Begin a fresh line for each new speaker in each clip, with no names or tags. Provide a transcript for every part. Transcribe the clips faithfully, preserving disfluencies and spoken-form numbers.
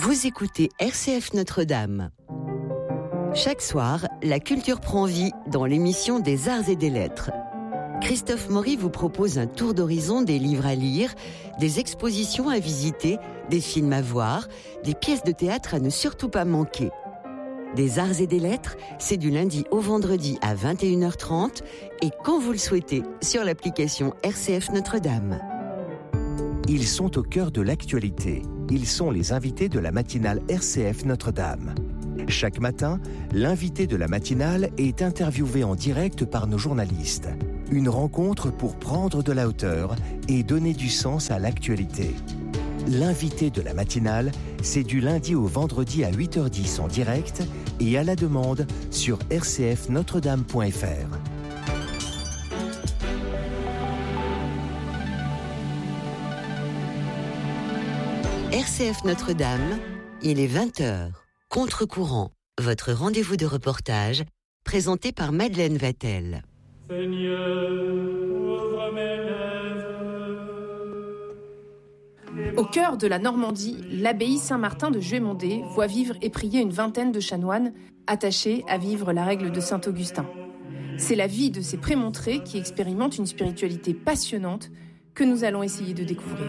Vous écoutez R C F Notre-Dame. Chaque soir, la culture prend vie dans l'émission des Arts et des Lettres. Christophe Maury vous propose un tour d'horizon des livres à lire, des expositions à visiter, des films à voir, des pièces de théâtre à ne surtout pas manquer. Des Arts et des Lettres, c'est du lundi au vendredi à vingt et une heures trente et quand vous le souhaitez sur l'application R C F Notre-Dame.
Ils sont au cœur de l'actualité. Ils sont les invités de la matinale R C F Notre-Dame. Chaque matin, l'invité de la matinale est interviewé en direct par nos journalistes. Une rencontre pour prendre de la hauteur et donner du sens à l'actualité. L'invité de la matinale, c'est du lundi au vendredi à huit heures dix en direct et à la demande sur r c f notre dame point f r.
R C F Notre-Dame, il est vingt heures. Contre-courant, votre rendez-vous de reportage, présenté par Madeleine Vatel.
Seigneur, ouvre mes lèvres.
Au cœur de la Normandie, l'abbaye Saint-Martin de Juémondé voit vivre et prier une vingtaine de chanoines attachés à vivre la règle de Saint-Augustin. C'est la vie de ces prémontrés qui expérimentent une spiritualité passionnante que nous allons essayer de découvrir.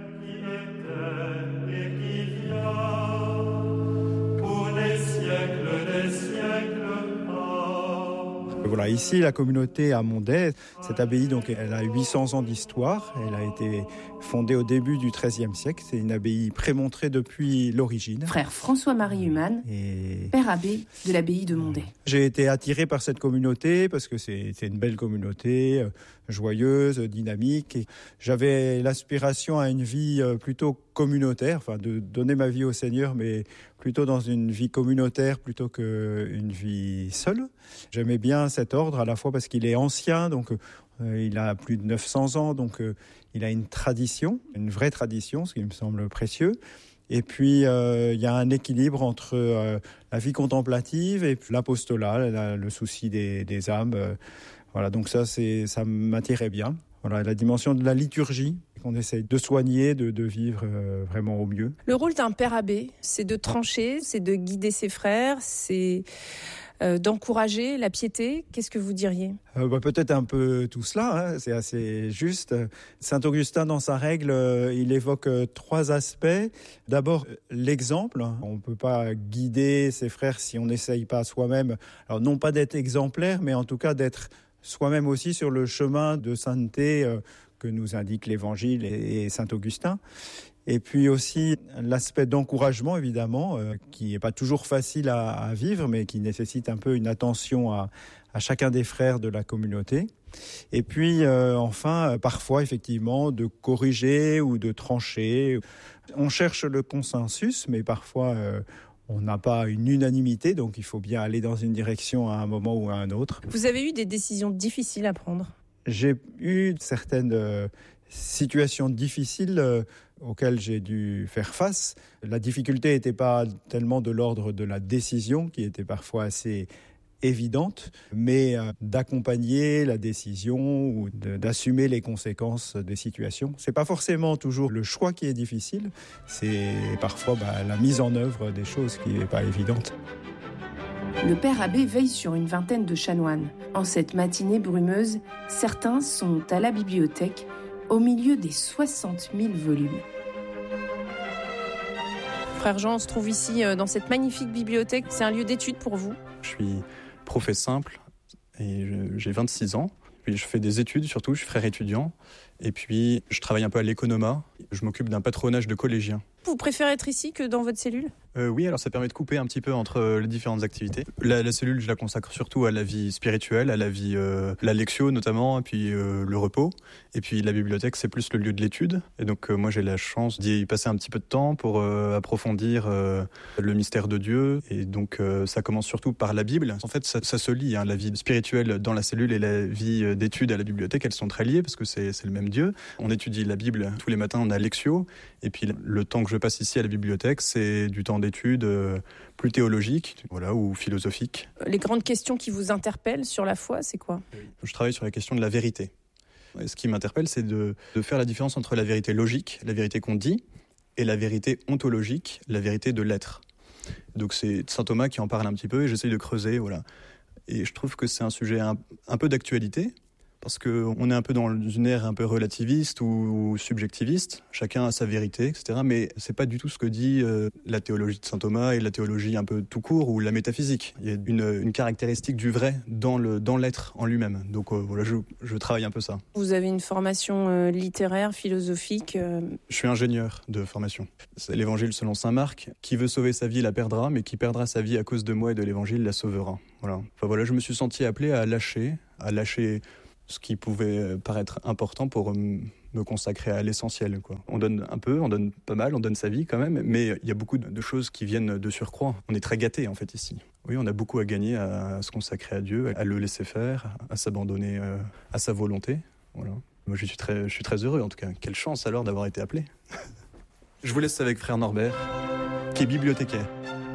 Voilà, ici, la communauté à Mondet, cette abbaye, donc, elle a huit cents ans d'histoire. Elle a été fondée au début du treizième siècle. C'est une abbaye prémontrée depuis l'origine.
Frère François-Marie Humann, et... père abbé de l'abbaye de Mondet.
J'ai été attiré par cette communauté parce que c'est, c'est une belle communauté, euh, joyeuse, dynamique. Et j'avais l'aspiration à une vie euh, plutôt communautaire, enfin de donner ma vie au Seigneur, mais plutôt dans une vie communautaire plutôt qu'une vie seule. J'aimais bien cet ordre à la fois parce qu'il est ancien, donc euh, il a plus de neuf cents ans, donc euh, il a une tradition, une vraie tradition, ce qui me semble précieux. Et puis, euh, il y a un équilibre entre euh, la vie contemplative et l'apostolat, la, le souci des, des âmes. Euh, voilà, donc ça, c'est, ça m'attirait bien. Voilà, la dimension de la liturgie qu'on essaye de soigner, de, de vivre euh, vraiment au mieux.
Le rôle d'un père abbé, c'est de trancher, c'est de guider ses frères, c'est euh, d'encourager la piété. Qu'est-ce que vous diriez ?
euh, bah, Peut-être un peu tout cela, hein, c'est assez juste. Saint-Augustin, dans sa règle, euh, il évoque euh, trois aspects. D'abord, l'exemple. On ne peut pas guider ses frères si on n'essaye pas soi-même. Alors, non pas d'être exemplaire, mais en tout cas d'être soi-même aussi sur le chemin de sainteté euh, que nous indique l'Évangile et, et Saint-Augustin. Et puis aussi l'aspect d'encouragement, évidemment, euh, qui n'est pas toujours facile à, à vivre, mais qui nécessite un peu une attention à, à chacun des frères de la communauté. Et puis euh, enfin, parfois, effectivement, de corriger ou de trancher. On cherche le consensus, mais parfois... Euh, on n'a pas une unanimité, donc il faut bien aller dans une direction à un moment ou à un autre.
Vous avez eu des décisions difficiles à prendre ?
J'ai eu certaines euh, situations difficiles euh, auxquelles j'ai dû faire face. La difficulté n'était pas tellement de l'ordre de la décision, qui était parfois assez évidente, mais euh, d'accompagner la décision ou de, d'assumer les conséquences des situations. C'est pas forcément toujours le choix qui est difficile, c'est parfois bah, la mise en œuvre des choses qui n'est pas évidente.
Le père abbé veille sur une vingtaine de chanoines. En cette matinée brumeuse, certains sont à la bibliothèque, au milieu des soixante mille volumes. Frère Jean, on se trouve ici dans cette magnifique bibliothèque. C'est un lieu d'étude pour vous ?
Je suis prophète simple et je, j'ai vingt-six ans. Puis je fais des études surtout, je suis frère étudiant. Et puis je travaille un peu à l'économa. Je m'occupe d'un patronage de collégiens.
Vous préférez être ici que dans votre cellule ?
euh, Oui, alors ça permet de couper un petit peu entre les différentes activités. La, la cellule, je la consacre surtout à la vie spirituelle, à la vie, euh, la lectio notamment, et puis euh, le repos. Et puis la bibliothèque, c'est plus le lieu de l'étude. Et donc euh, moi, j'ai la chance d'y passer un petit peu de temps pour euh, approfondir euh, le mystère de Dieu. Et donc euh, ça commence surtout par la Bible. En fait, ça, ça se lie, hein, la vie spirituelle dans la cellule et la vie d'étude à la bibliothèque, elles sont très liées parce que c'est, c'est le même Dieu. On étudie la Bible tous les matins, on a lectio. Et puis le temps que je passe ici à la bibliothèque, c'est du temps d'étude euh, plus théologique, voilà, ou philosophique.
Les grandes questions qui vous interpellent sur la foi, c'est quoi ?
Je travaille sur la question de la vérité. Et ce qui m'interpelle, c'est de, de faire la différence entre la vérité logique, la vérité qu'on dit, et la vérité ontologique, la vérité de l'être. Donc c'est saint Thomas qui en parle un petit peu et j'essaye de creuser, voilà. Et je trouve que c'est un sujet un, un peu d'actualité, parce qu'on est un peu dans une ère un peu relativiste ou subjectiviste, chacun a sa vérité, et cetera. Mais c'est pas du tout ce que dit euh, la théologie de saint Thomas et la théologie un peu tout court ou la métaphysique. Il y a une, une caractéristique du vrai dans, le, dans l'être en lui-même. Donc euh, voilà, je, je travaille un peu ça.
Vous avez une formation euh, littéraire, philosophique euh...
Je suis ingénieur de formation. C'est l'évangile selon saint Marc. Qui veut sauver sa vie la perdra, mais qui perdra sa vie à cause de moi et de l'évangile la sauvera. Voilà. Enfin voilà, je me suis senti appelé à lâcher, à lâcher ce qui pouvait paraître important pour me consacrer à l'essentiel, quoi. On donne un peu, on donne pas mal, on donne sa vie quand même, mais il y a beaucoup de choses qui viennent de surcroît. On est très gâtés en fait ici. Oui, on a beaucoup à gagner à se consacrer à Dieu, à le laisser faire, à s'abandonner à sa volonté. Voilà. Moi je suis très, je suis très heureux en tout cas. Quelle chance alors d'avoir été appelé. Je vous laisse avec frère Norbert, qui est bibliothécaire.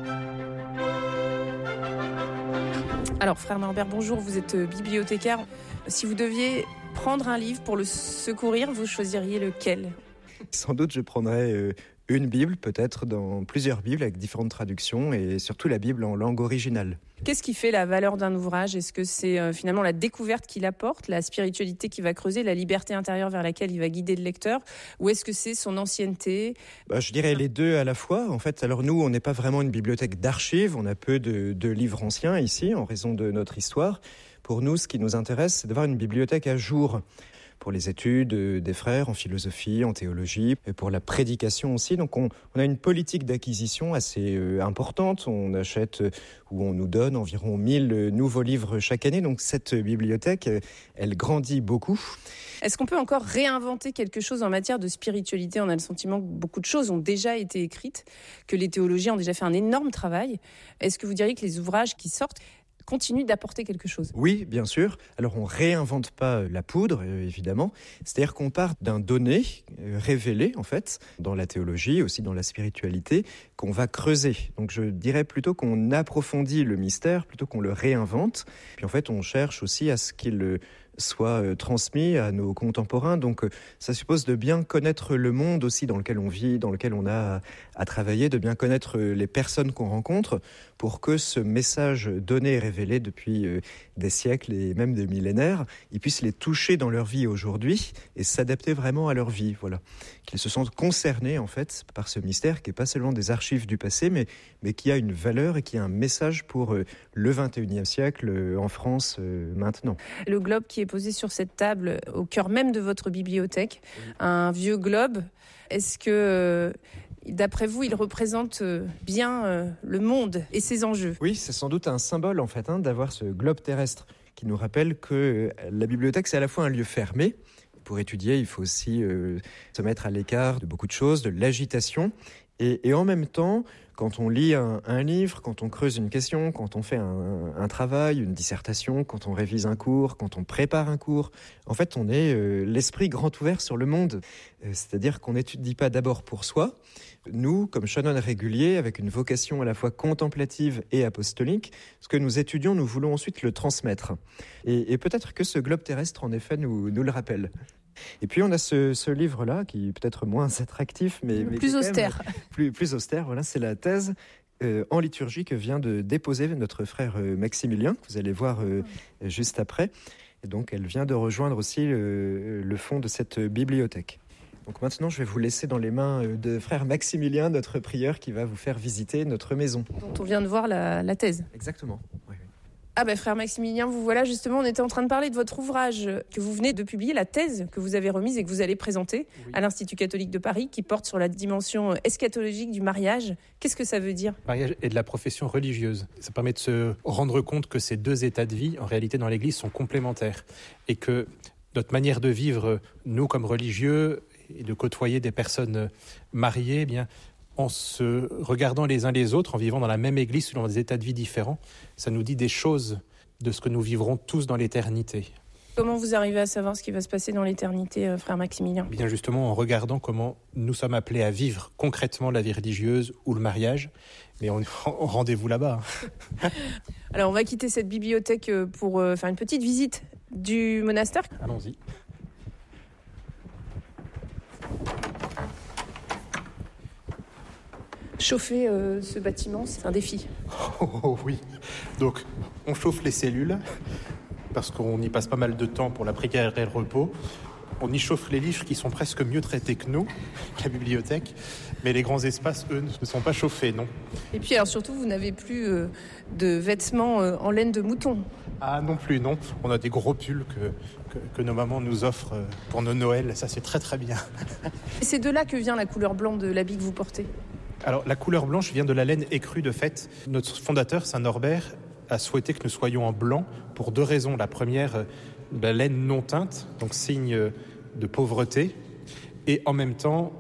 Alors, frère Norbert, bonjour, vous êtes bibliothécaire. Si vous deviez prendre un livre pour le secourir, vous choisiriez lequel ?
Sans doute, je prendrais euh, une Bible, peut-être dans plusieurs Bibles avec différentes traductions et surtout la Bible en langue originale.
Qu'est-ce qui fait la valeur d'un ouvrage ? Est-ce que c'est euh, finalement la découverte qu'il apporte, la spiritualité qu'il va creuser, la liberté intérieure vers laquelle il va guider le lecteur ? Ou est-ce que c'est son ancienneté ?
bah, Je dirais les deux à la fois. En fait, alors nous, on n'est pas vraiment une bibliothèque d'archives. On a peu de, de livres anciens ici, en raison de notre histoire. Pour nous, ce qui nous intéresse, c'est d'avoir une bibliothèque à jour. Pour les études des frères en philosophie, en théologie, et pour la prédication aussi. Donc on, on a une politique d'acquisition assez euh, importante. On achète euh, ou on nous donne environ mille euh, nouveaux livres chaque année. Donc cette bibliothèque, euh, elle grandit beaucoup.
Est-ce qu'on peut encore réinventer quelque chose en matière de spiritualité ? On a le sentiment que beaucoup de choses ont déjà été écrites, que les théologiens ont déjà fait un énorme travail. Est-ce que vous diriez que les ouvrages qui sortent continue d'apporter quelque chose ?
Oui, bien sûr. Alors, on réinvente pas la poudre, euh, évidemment. C'est-à-dire qu'on part d'un donné euh, révélé, en fait, dans la théologie, aussi dans la spiritualité, qu'on va creuser. Donc, je dirais plutôt qu'on approfondit le mystère, plutôt qu'on le réinvente. Puis, en fait, on cherche aussi à ce qu'il euh, soit euh, transmis à nos contemporains. Donc, euh, ça suppose de bien connaître le monde aussi dans lequel on vit, dans lequel on a à, à travailler, de bien connaître euh, les personnes qu'on rencontre, pour que ce message donné et révélé depuis euh, des siècles et même des millénaires, ils puissent les toucher dans leur vie aujourd'hui et s'adapter vraiment à leur vie. Voilà. Qu'ils se sentent concernés en fait par ce mystère qui n'est pas seulement des archives du passé, mais, mais qui a une valeur et qui a un message pour euh, le vingt et unième siècle euh, en France euh, maintenant.
Le globe qui est posé sur cette table au cœur même de votre bibliothèque, oui. Un vieux globe, est-ce que... Euh, D'après vous, il représente bien le monde et ses enjeux.
Oui, c'est sans doute un symbole en fait hein, d'avoir ce globe terrestre qui nous rappelle que la bibliothèque, c'est à la fois un lieu fermé. Pour étudier, il faut aussi euh, se mettre à l'écart de beaucoup de choses, de l'agitation. Et, et en même temps, quand on lit un, un livre, quand on creuse une question, quand on fait un, un travail, une dissertation, quand on révise un cours, quand on prépare un cours, en fait, on est euh, l'esprit grand ouvert sur le monde. Euh, c'est-à-dire qu'on n'étudie pas d'abord pour soi. Nous, comme chanoines réguliers, avec une vocation à la fois contemplative et apostolique, ce que nous étudions, nous voulons ensuite le transmettre. Et, et peut-être que ce globe terrestre, en effet, nous, nous le rappelle. Et puis on a ce, ce livre-là qui est peut-être moins attractif, mais, mais
plus austère.
Plus, plus austère. Voilà, c'est la thèse euh, en liturgie que vient de déposer notre frère euh, Maximilien, que vous allez voir euh, juste après. Et donc elle vient de rejoindre aussi le, le fond de cette bibliothèque. Donc maintenant, je vais vous laisser dans les mains de frère Maximilien, notre prieur, qui va vous faire visiter notre maison.
Dont on vient de voir la, la thèse.
Exactement. Oui, oui.
Ah ben frère Maximilien, vous voilà justement, on était en train de parler de votre ouvrage que vous venez de publier, la thèse que vous avez remise et que vous allez présenter oui. à l'Institut catholique de Paris, qui porte sur la dimension eschatologique du mariage. Qu'est-ce que ça veut dire ?
Le mariage est de la profession religieuse. Ça permet de se rendre compte que ces deux états de vie, en réalité dans l'Église, sont complémentaires. Et que notre manière de vivre, nous comme religieux, et de côtoyer des personnes mariées, eh bien, en se regardant les uns les autres, en vivant dans la même église selon des états de vie différents, ça nous dit des choses de ce que nous vivrons tous dans l'éternité.
Comment vous arrivez à savoir ce qui va se passer dans l'éternité, euh, frère Maximilien ?
Bien justement en regardant comment nous sommes appelés à vivre concrètement la vie religieuse ou le mariage, mais on, on rendez-vous là-bas.
Alors on va quitter cette bibliothèque pour euh, faire une petite visite du monastère.
Allons-y.
Chauffer euh, ce bâtiment, c'est un défi.
Oh, oh, oui. Donc, on chauffe les cellules, parce qu'on y passe pas mal de temps pour la précarité et le repos. On y chauffe les livres qui sont presque mieux traités que nous, la bibliothèque, mais les grands espaces, eux, ne sont pas chauffés, non.
Et puis, alors surtout, vous n'avez plus euh, de vêtements euh, en laine de mouton.
Ah non plus, non. On a des gros pulls que, que, que nos mamans nous offrent pour nos Noëls. Ça, c'est très très bien.
Et c'est de là que vient la couleur blanc de l'habit que vous portez?
Alors, la couleur blanche vient de la laine écrue de fait. Notre fondateur, Saint-Norbert, a souhaité que nous soyons en blanc pour deux raisons. La première, la laine non teinte, donc signe de pauvreté. Et en même temps,